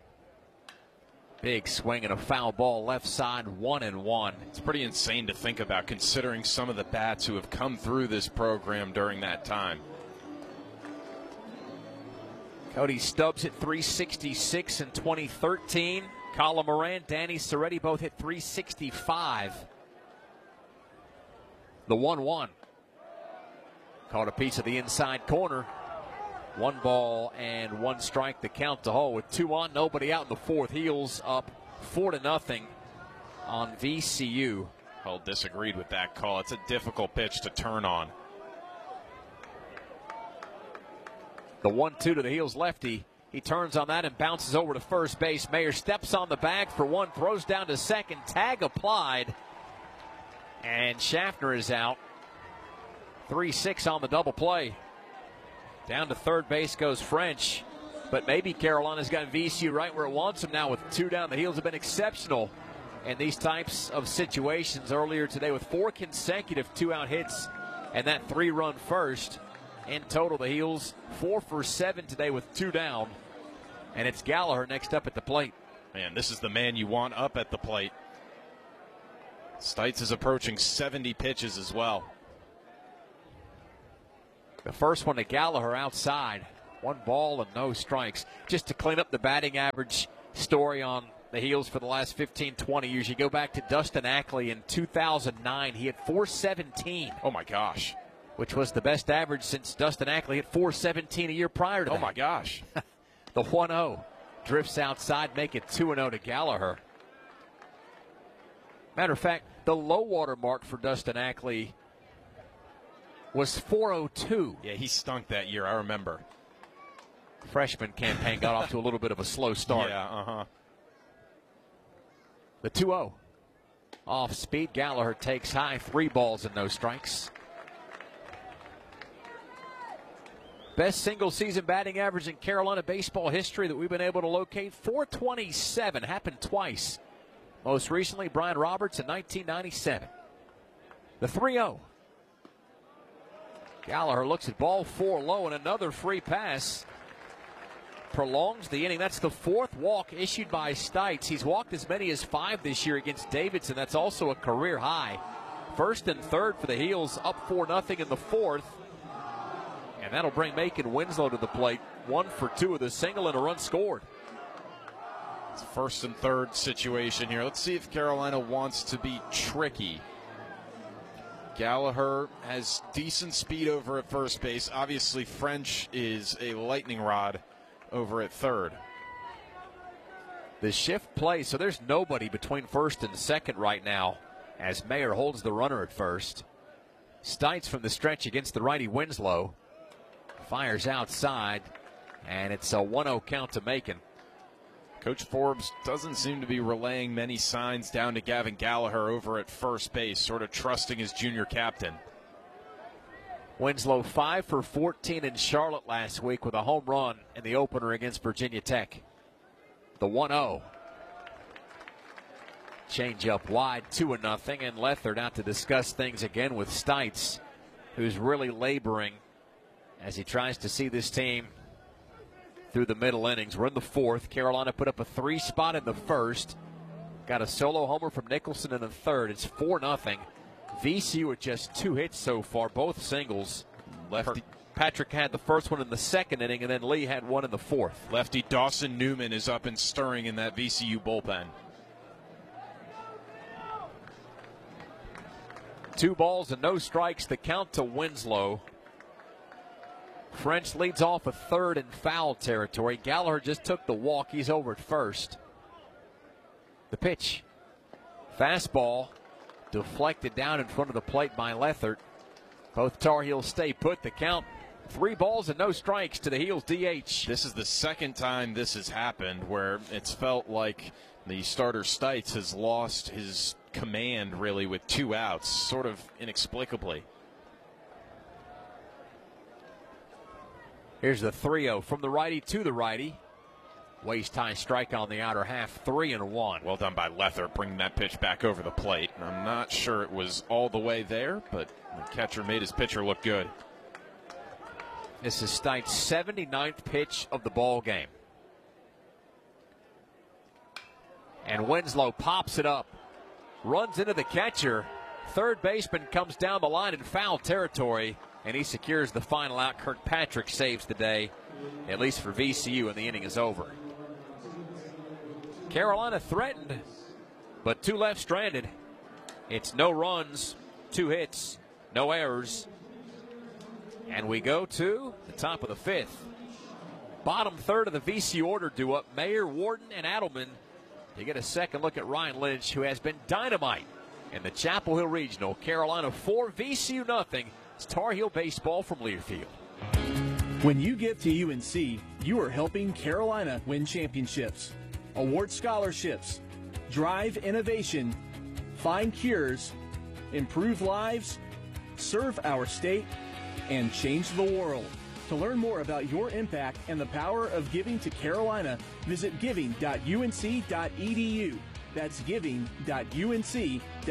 Big swing and a foul ball left side, 1-1. It's pretty insane to think about, considering some of the bats who have come through this program during that time. Cody Stubbs hit 366 in 2013. Colin Moran, Danny Soretti both hit 365. The 1-1. Caught a piece of the inside corner. 1 ball and 1 strike, the count to Hull with 2 on, nobody out in the fourth. Heels up 4-0 on VCU. Hull disagreed with that call. It's a difficult pitch to turn on. The 1-2 to the Heels lefty. He turns on that and bounces over to first base. Mayer steps on the bag for 1, throws down to second. Tag applied. And Schaffner is out. 3-6 on the double play. Down to third base goes French. But maybe Carolina's got VCU right where it wants them now with 2 down. The Heels have been exceptional in these types of situations earlier today with 4 consecutive 2-out hits and that 3-run first in total. The Heels 4 for 7 today with 2 down. And it's Gallagher next up at the plate. Man, this is the man you want up at the plate. Stites is approaching 70 pitches as well. The first one to Gallagher outside. 1 ball and no strikes. Just to clean up the batting average story on the Heels for the last 15, 20 years. You go back to Dustin Ackley in 2009. He had .417. Oh, my gosh. Which was the best average since Dustin Ackley had .417 a year prior to that. Oh, my gosh. The 1-0 drifts outside, make it 2-0 to Gallagher. Matter of fact, the low water mark for Dustin Ackley was .402. Yeah, he stunk that year, I remember. Freshman campaign got off to a little bit of a slow start. Yeah, The 2-0. Off speed, Gallagher takes high, 3 balls and no strikes. Best single season batting average in Carolina baseball history that we've been able to locate, .427. Happened twice. Most recently, Brian Roberts in 1997. The 3-0. Gallagher looks at ball 4 low, and another free pass prolongs the inning. That's the 4th walk issued by Stites. He's walked as many as 5 this year against Davidson. That's also a career high. 1st and 3rd for the Heels, up 4-0 in the 4th. And that'll bring Macon Winslow to the plate. 1 for 2 with a single and a run scored. It's 1st and 3rd situation here. Let's see if Carolina wants to be tricky. Gallagher has decent speed over at first base. Obviously, French is a lightning rod over at third. The shift play, so there's nobody between 1st and 2nd right now as Mayer holds the runner at 1st. Stites from the stretch against the righty Winslow. Fires outside, and it's a 1-0 count to Macon. Coach Forbes doesn't seem to be relaying many signs down to Gavin Gallagher over at first base, sort of trusting his junior captain. Winslow 5 for 14 in Charlotte last week with a home run in the opener against Virginia Tech. The 1-0. Change up wide, 2-0, and Lethard out to discuss things again with Stites, who's really laboring as he tries to see this team through the middle innings. We're in the 4th. Carolina put up a 3 spot in the 1st. Got a solo homer from Nicholson in the 3rd. It's 4-0. VCU with just 2 hits so far, both singles. Lefty Patrick had the first one in the 2nd inning, and then Lee had one in the 4th. Lefty Dawson Newman is up and stirring in that VCU bullpen. 2 balls and no strikes. The count to Winslow. French leads off a 3rd in foul territory. Gallagher just took the walk. He's over at 1st. The pitch. Fastball deflected down in front of the plate by Lethert. Both Tar Heels stay put. The count, 3 balls and no strikes to the Heels DH. This is the 2nd time this has happened where it's felt like the starter Stites has lost his command really with 2 outs, sort of inexplicably. Here's the 3-0 from the righty to the righty. Waist high strike on the outer half, 3-1. Well done by Lethert, bringing that pitch back over the plate. I'm not sure it was all the way there, but the catcher made his pitcher look good. This is Stites' 79th pitch of the ball game. And Winslow pops it up, runs into the catcher. Third baseman comes down the line in foul territory, and he secures the final out. Kirkpatrick saves the day, at least for VCU, and the inning is over. Carolina threatened, but 2 left stranded. It's no runs, 2 hits, no errors. And we go to the top of the 5th. Bottom third of the VCU order due up. Mayer, Warden, and Adelman. You get a second look at Ryan Lynch, who has been dynamite in the Chapel Hill Regional. Carolina 4, VCU nothing. It's Tar Heel baseball from Learfield. When you give to UNC, you are helping Carolina win championships, award scholarships, drive innovation, find cures, improve lives, serve our state, and change the world. To learn more about your impact and the power of giving to Carolina, visit giving.unc.edu. That's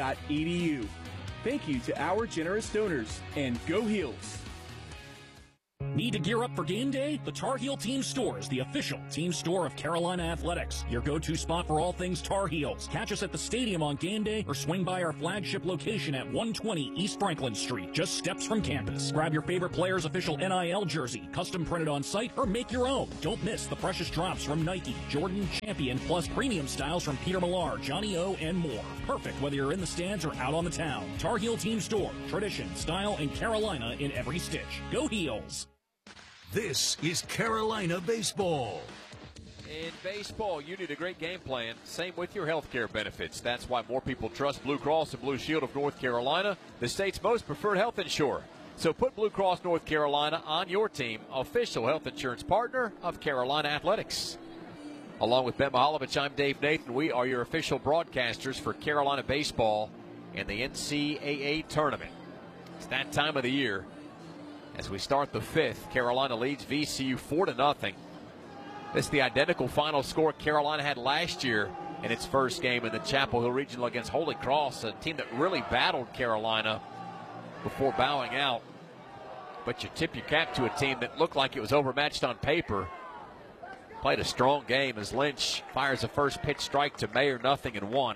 giving.unc.edu. Thank you to our generous donors, and go Heels. Need to gear up for game day? The Tar Heel Team Store is the official team store of Carolina Athletics. Your go-to spot for all things Tar Heels. Catch us at the stadium on game day or swing by our flagship location at 120 East Franklin Street, just steps from campus. Grab your favorite player's official NIL jersey, custom printed on site, or make your own. Don't miss the precious drops from Nike, Jordan, Champion, plus premium styles from Peter Millar, Johnny O, and more. Perfect whether you're in the stands or out on the town. Tar Heel Team Store. Tradition, style, and Carolina in every stitch. Go Heels! This is Carolina baseball. In baseball, you need a great game plan. Same with your health care benefits. That's why more people trust Blue Cross and Blue Shield of North Carolina, the state's most preferred health insurer. So put Blue Cross North Carolina on your team, official health insurance partner of Carolina Athletics. Along with Ben Mihalovich, I'm Dave Nathan. We are your official broadcasters for Carolina baseball in the NCAA tournament. It's that time of the year. As we start the fifth, Carolina leads VCU 4-0. This is the identical final score Carolina had last year in its first game in the Chapel Hill Regional against Holy Cross, a team that really battled Carolina before bowing out. But you tip your cap to a team that looked like it was overmatched on paper. Played a strong game as Lynch fires a first pitch strike to Mayer, 0-1.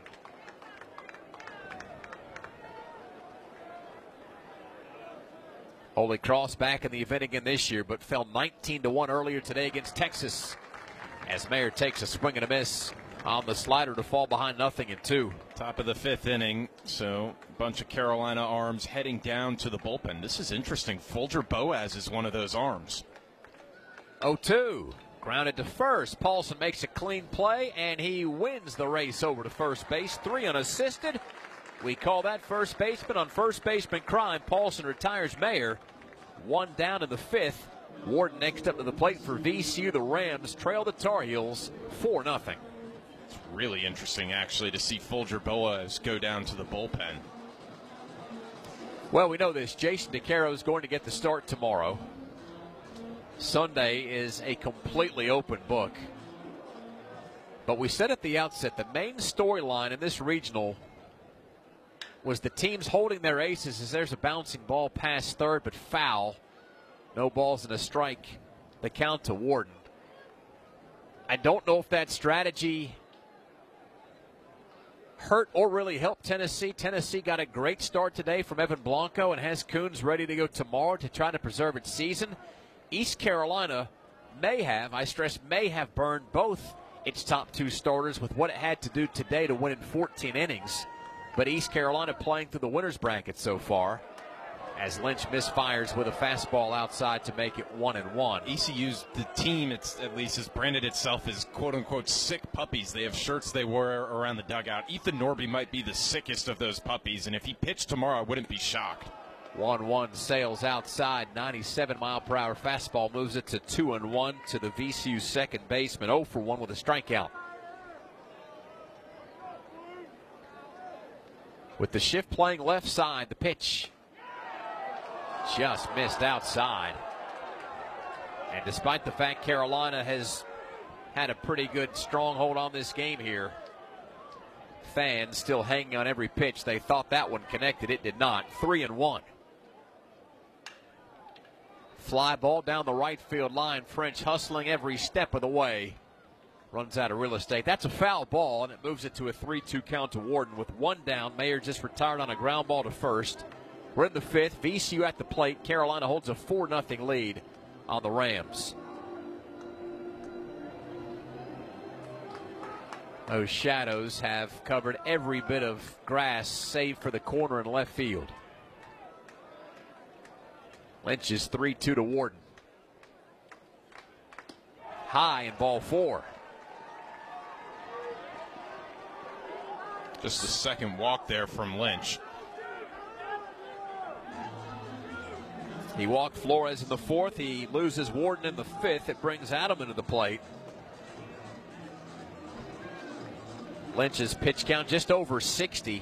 Holy Cross back in the event again this year, but fell 19-1 earlier today against Texas as Mayer takes a swing and a miss on the slider to fall behind 0-2. Top of the fifth inning, so a bunch of Carolina arms heading down to the bullpen. This is interesting. Folger Boaz is one of those arms. 0-2. Grounded to first. Paulson makes a clean play, and he wins the race over to first base. 3 unassisted. We call that first baseman on first baseman crime. Paulson retires Mayer. 1 down in the fifth. Warden next up to the plate for VCU. The Rams trail the Tar Heels 4-0. It's really interesting, actually, to see Folger Boaz go down to the bullpen. Well, we know this. Jason DeCaro is going to get the start tomorrow. Sunday is a completely open book. But we said at the outset, the main storyline in this regional was the teams holding their aces as there's a bouncing ball past third, but foul. No balls and a strike. The count to Warden. I don't know if that strategy hurt or really helped Tennessee. Tennessee got a great start today from Evan Blanco and has Coons ready to go tomorrow to try to preserve its season. East Carolina may have, I stress may have, burned both its top 2 starters with what it had to do today to win in 14 innings. But East Carolina playing through the winner's bracket so far as Lynch misfires with a fastball outside to make it 1-1. ECU's the team, at least has branded itself as quote-unquote sick puppies. They have shirts they wear around the dugout. Ethan Norby might be the sickest of those puppies, and if he pitched tomorrow, I wouldn't be shocked. 1-1 sails outside. 97-mile-per-hour fastball moves it to 2-1 to the VCU second baseman. 0-for-1 with a strikeout. With the shift playing left side, the pitch just missed outside. And despite the fact Carolina has had a pretty good stronghold on this game here, fans still hanging on every pitch. They thought that one connected. It did not. 3-1. Fly ball down the right field line. French hustling every step of the way. Runs out of real estate. That's a foul ball, and it moves it to a 3-2 count to Warden with 1 down. Mayer just retired on a ground ball to first. We're in the fifth. VCU at the plate. Carolina holds a 4-0 lead on the Rams. Those shadows have covered every bit of grass save for the corner in left field. Lynch is 3-2 to Warden. High in ball 4. Just a second walk there from Lynch. He walked Flores in the 4th. He loses Warden in the 5th. It brings Adelman to the plate. Lynch's pitch count just over 60.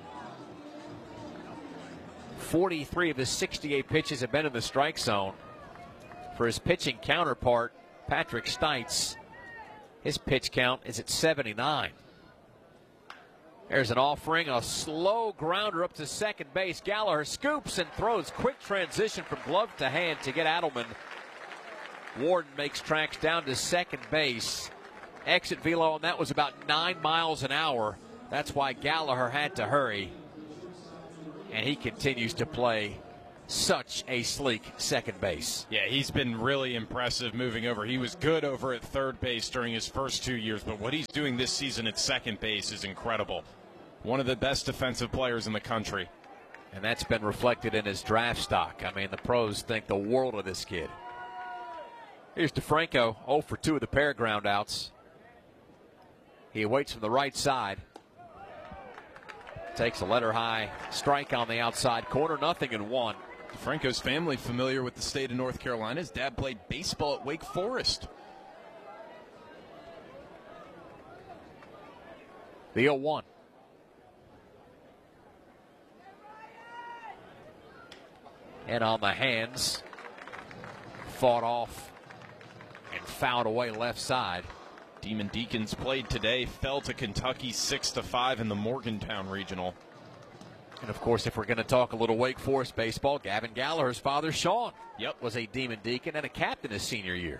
43 of his 68 pitches have been in the strike zone. For his pitching counterpart, Patrick Stites, his pitch count is at 79. There's an offering, a slow grounder up to second base. Gallagher scoops and throws. Quick transition from glove to hand to get Adelman Warden makes tracks down to second base. Exit velo on that was about 9 miles an hour. That's why Gallagher had to hurry. And he continues to play such a sleek second base. Yeah, he's been really impressive moving over. He was good over at third base during his first 2 years, but what he's doing this season at second base is incredible. One of the best defensive players in the country. And that's been reflected in his draft stock. I mean, the pros think the world of this kid. Here's DeFranco, 0 for 2 of the pair ground outs. He awaits from the right side. Takes a letter high strike on the outside corner, 0-1. DeFranco's family familiar with the state of North Carolina. His dad played baseball at Wake Forest. The 0-1. And on the hands, fought off and fouled away left side. Demon Deacons played today, fell to Kentucky 6-5 in the Morgantown Regional. And of course, if we're going to talk a little Wake Forest baseball, Gavin Gallagher's father, Sean, was a Demon Deacon and a captain his senior year.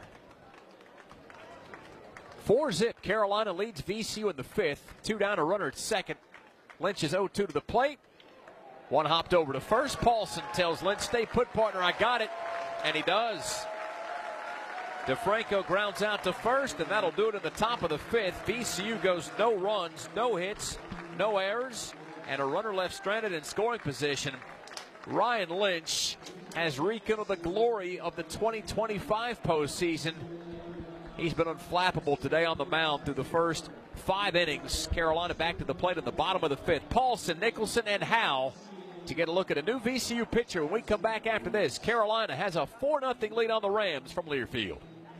4-zip, Carolina leads VCU in the 5th. 2 down, a runner at second. Lynch is 0-2 to the plate. One hopped over to first. Paulson tells Lynch, stay put, partner, I got it. And he does. DeFranco grounds out to first, and that'll do it in the top of the 5th. VCU goes no runs, no hits, no errors, and a runner left stranded in scoring position. Ryan Lynch has rekindled the glory of the 2025 postseason. He's been unflappable today on the mound through the first 5 innings. Carolina back to the plate in the bottom of the 5th. Paulson, Nicholson, and Howe to get a look at a new VCU pitcher when we come back after this. Carolina has a 4-0 lead on the Rams from Learfield.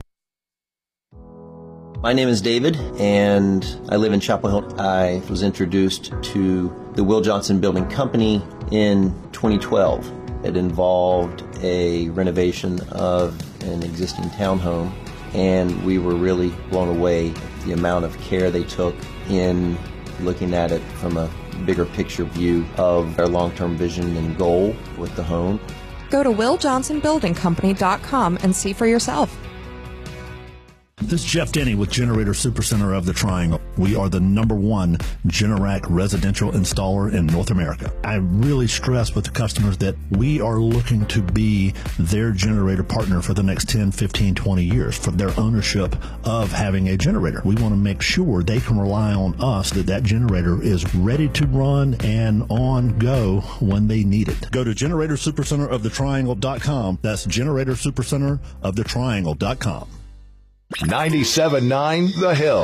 My name is David, and I live in Chapel Hill. I was introduced to the Will Johnson Building Company in 2012. It involved a renovation of an existing townhome, and we were really blown away at the amount of care they took in looking at it from a bigger picture view of their long-term vision and goal with the home. Go to WillJohnsonBuildingCompany.com and see for yourself. This is Jeff Denny with Generator Supercenter of the Triangle. We are the #1 Generac residential installer in North America. I really stress with the customers that we are looking to be their generator partner for the next 10, 15, 20 years for their ownership of having a generator. We want to make sure they can rely on us that that generator is ready to run and on go when they need it. Go to GeneratorSuperCenterOfTheTriangle.com. That's GeneratorSuperCenterOfTheTriangle.com. 97.9 The Hill.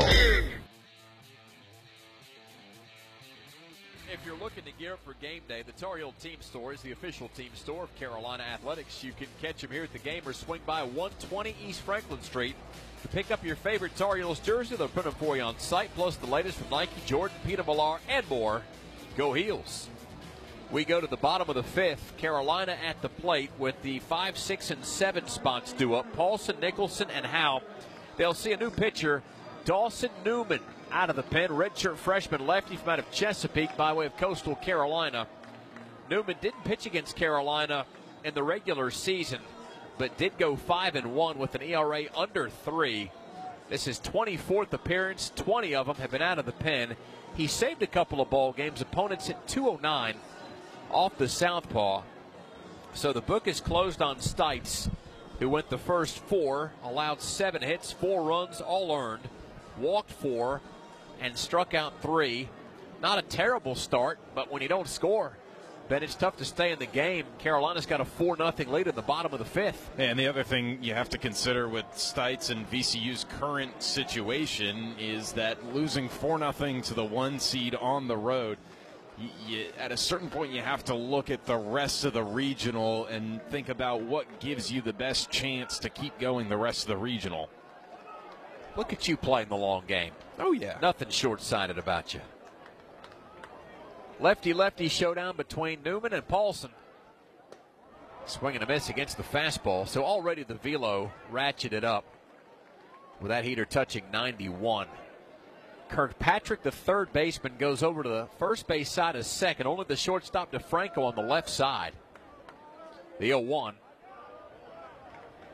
If you're looking to gear up for game day, the Tar Heel Team Store is the official team store of Carolina Athletics. You can catch them here at the game or swing by 120 East Franklin Street to pick up your favorite Tar Heels jersey. They'll put them for you on site, plus the latest from Nike, Jordan, Peter Millar, and more. Go Heels. We go to the bottom of the 5th. Carolina at the plate with the 5, 6, and 7 spots due up. Paulson, Nicholson, and Howe. They'll see a new pitcher, Dawson Newman, out of the pen. Redshirt freshman lefty from out of Chesapeake by way of Coastal Carolina. Newman didn't pitch against Carolina in the regular season, but did go 5-1 with an ERA under 3. This is 24th appearance. 20 of them have been out of the pen. He saved a couple of ball games. Opponents hit .209 off the southpaw. So the book is closed on Stites, who went the first 4, allowed 7 hits, 4 runs, all earned, walked 4, and struck out 3. Not a terrible start, but when you don't score, then it's tough to stay in the game. Carolina's got a 4-0 lead in the bottom of the 5th. And the other thing you have to consider with Stites and VCU's current situation is that losing 4-0 to the 1 seed on the road, at a certain point you have to look at the rest of the regional and think about what gives you the best chance to keep going the rest of the regional. Look at you playing the long game. Oh, yeah. Nothing short-sighted about you. Lefty-lefty showdown between Newman and Paulson. Swing and a miss against the fastball. So already the velo ratcheted up with that heater touching 91. Kirkpatrick, the third baseman, goes over to the first base side as second. Only the shortstop DeFranco on the left side. The 0-1.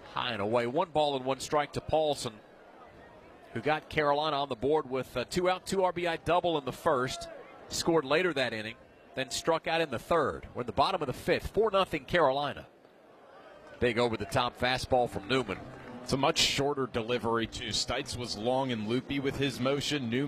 High and away. 1 ball and 1 strike to Paulson, who got Carolina on the board with a 2-out, 2 RBI double in the first. Scored later that inning, then struck out in the third. We're in the bottom of the 5th. 4-0 Carolina. Big over-the-top fastball from Newman. It's a much shorter delivery, too. Stites was long and loopy with his motion. Newman